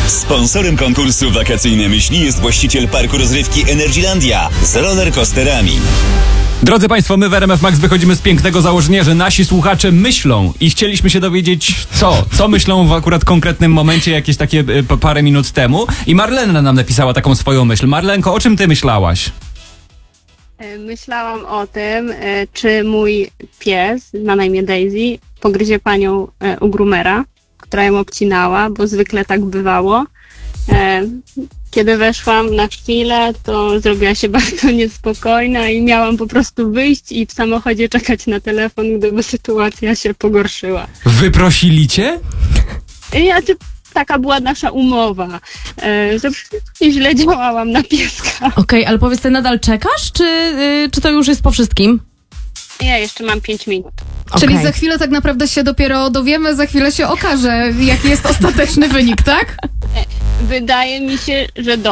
Sponsorem konkursu Wakacyjne Myśli jest właściciel parku rozrywki Energylandia z rollercoasterami. Drodzy Państwo, my w RMF Max wychodzimy z pięknego założenia, że nasi słuchacze myślą i chcieliśmy się dowiedzieć co myślą w akurat konkretnym momencie, jakieś takie parę minut temu. I Marlena nam napisała taką swoją myśl. Marlenko, o czym ty myślałaś? Myślałam o tym, czy mój pies, ma na imię Daisy, pogryzie panią u groomera, która ją obcinała, bo zwykle tak bywało. Kiedy weszłam na chwilę, to zrobiła się bardzo niespokojna i miałam po prostu wyjść i w samochodzie czekać na telefon, gdyby sytuacja się pogorszyła. Wyprosili cię? Taka była nasza umowa, że źle działałam na pieska. Okej, ale powiedz, ty nadal czekasz, czy to już jest po wszystkim? Ja jeszcze mam 5 minut. Czyli Okej. za chwilę tak naprawdę się dopiero dowiemy, za chwilę się okaże, jaki jest ostateczny wynik, tak? Wydaje mi się, że